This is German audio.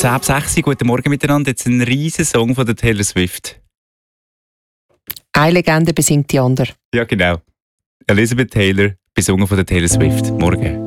10 ab 6 Uhr. Guten Morgen miteinander. Jetzt ein riesen Song von der Taylor Swift. Eine Legende besingt die andere. Ja, genau. Elizabeth Taylor, besungen von der Taylor Swift. Morgen.